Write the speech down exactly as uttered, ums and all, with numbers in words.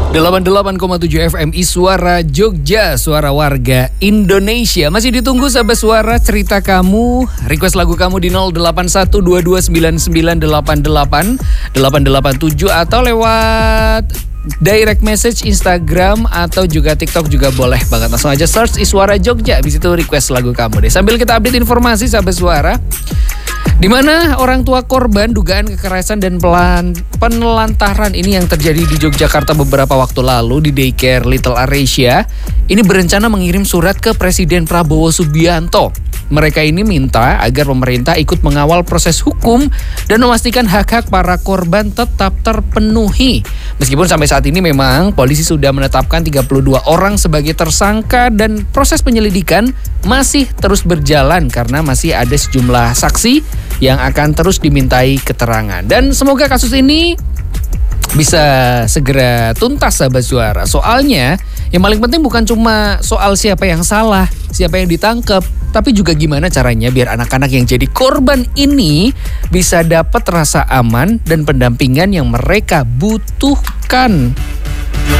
delapan puluh delapan koma tujuh F M I Suara Jogja, suara warga Indonesia. Masih ditunggu sahabat suara cerita kamu, request lagu kamu di nol delapan satu dua dua sembilan sembilan delapan delapan delapan delapan tujuh atau lewat direct message Instagram atau juga TikTok juga boleh banget. Langsung aja search Iswara Jogja, habis itu request lagu kamu deh. Sambil kita update informasi sahabat suara, di mana orang tua korban dugaan kekerasan dan pelan, penelantaran ini yang terjadi di Yogyakarta beberapa waktu lalu di daycare Little Aresia ini berencana mengirim surat ke Presiden Prabowo Subianto. Mereka ini minta agar pemerintah ikut mengawal proses hukum dan memastikan hak-hak para korban tetap terpenuhi. Meskipun sampai saat ini memang polisi sudah menetapkan tiga puluh dua orang sebagai tersangka dan proses penyelidikan masih terus berjalan karena masih ada sejumlah saksi yang akan terus dimintai keterangan. Dan semoga kasus ini bisa segera tuntas sahabat suara. Soalnya yang paling penting bukan cuma soal siapa yang salah, siapa yang ditangkap, tapi juga gimana caranya biar anak-anak yang jadi korban ini bisa dapat rasa aman dan pendampingan yang mereka butuhkan.